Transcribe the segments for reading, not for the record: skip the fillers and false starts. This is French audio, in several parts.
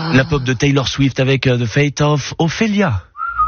La pop de Taylor Swift avec The Fate of Ophelia.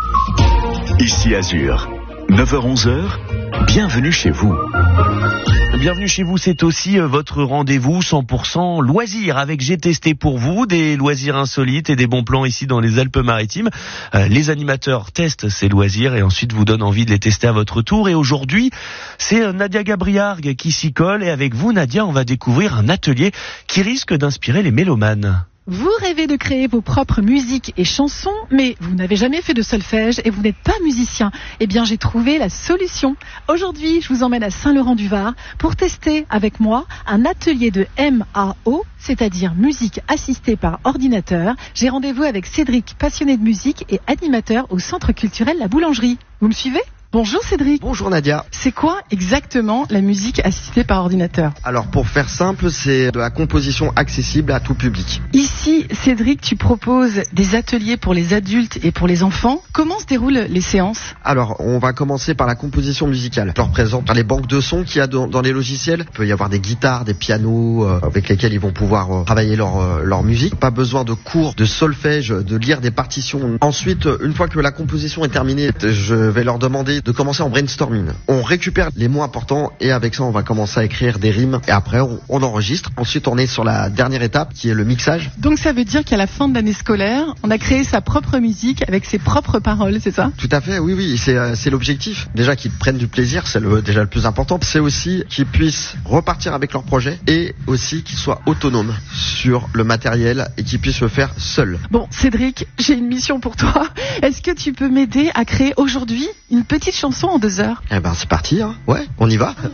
Ici Azur, 9h-11h, bienvenue chez vous. Bienvenue chez vous, c'est aussi votre rendez-vous 100% loisirs avec J'ai testé pour vous, des loisirs insolites et des bons plans ici dans les Alpes-Maritimes. Les animateurs testent ces loisirs et ensuite vous donnent envie de les tester à votre tour. Et aujourd'hui, c'est Nadia Gabriargue qui s'y colle. Et avec vous, Nadia, on va découvrir un atelier qui risque d'inspirer les mélomanes. Vous rêvez de créer vos propres musiques et chansons, mais vous n'avez jamais fait de solfège et vous n'êtes pas musicien. Eh bien, j'ai trouvé la solution. Aujourd'hui, je vous emmène à Saint-Laurent-du-Var pour tester avec moi un atelier de MAO, c'est-à-dire musique assistée par ordinateur. J'ai rendez-vous avec Cédric, passionné de musique et animateur au Centre culturel La Boulangerie. Vous me suivez ? Bonjour Cédric. Bonjour Nadia. C'est quoi exactement la musique assistée par ordinateur ? Alors pour faire simple, c'est de la composition accessible à tout public. Ici, Cédric, tu proposes des ateliers pour les adultes et pour les enfants. Comment se déroulent les séances ? Alors on va commencer par la composition musicale. Je leur présente les banques de sons qu'il y a dans les logiciels. Il peut y avoir des guitares, des pianos avec lesquels ils vont pouvoir travailler leur musique. Pas besoin de cours de solfège, de lire des partitions. Ensuite, une fois que la composition est terminée, je vais leur demander de commencer en brainstorming. On récupère les mots importants et avec ça on va commencer à écrire des rimes et après on enregistre. Ensuite on est sur la dernière étape qui est le mixage. Donc ça veut dire qu'à la fin de l'année scolaire, on a créé sa propre musique avec ses propres paroles, c'est ça ? Tout à fait, oui, c'est l'objectif. Déjà qu'ils prennent du plaisir, c'est déjà le plus important. C'est aussi qu'ils puissent repartir avec leur projet et aussi qu'ils soient autonomes sur le matériel et qu'ils puissent le faire seuls. Bon Cédric, j'ai une mission pour toi. Est-ce que tu peux m'aider à créer aujourd'hui une petite chanson en 2 heures ? Eh ben c'est parti, hein. Ouais, on y va.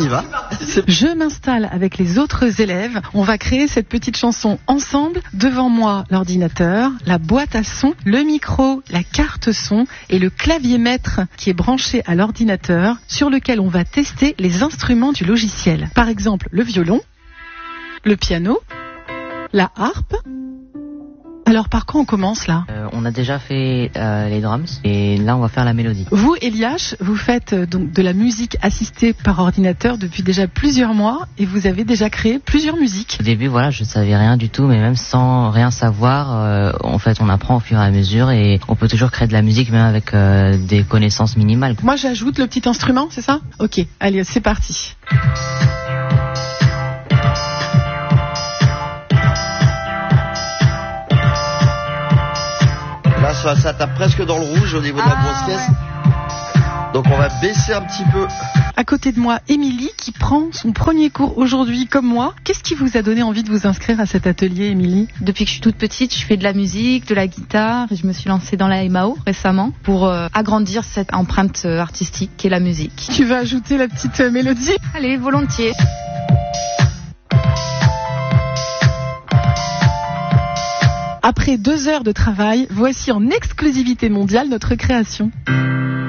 Je m'installe avec les autres élèves. On va créer cette petite chanson ensemble. Devant moi, l'ordinateur, la boîte à son, le micro, la carte son et le clavier maître qui est branché à l'ordinateur sur lequel on va tester les instruments du logiciel. Par exemple, le violon, le piano, la harpe. Alors par quoi on commence là ? On a déjà fait les drums et là on va faire la mélodie. Vous, Eliash, vous faites donc de la musique assistée par ordinateur depuis déjà plusieurs mois et vous avez déjà créé plusieurs musiques. Au début, voilà, je savais rien du tout, mais même sans rien savoir, en fait, on apprend au fur et à mesure et on peut toujours créer de la musique même avec des connaissances minimales. Moi, j'ajoute le petit instrument, c'est ça ? Ok, allez, c'est parti. Là, ça tape presque dans le rouge au niveau de la grosse caisse. Donc on va baisser un petit peu. À côté de moi, Émilie, qui prend son premier cours aujourd'hui comme moi. Qu'est-ce qui vous a donné envie de vous inscrire à cet atelier, Émilie ? Depuis que je suis toute petite, je fais de la musique, de la guitare. Et je me suis lancée dans la MAO récemment pour agrandir cette empreinte artistique qu'est la musique. Tu veux ajouter la petite mélodie ? Allez, volontiers. Après 2 heures de travail, voici en exclusivité mondiale notre création.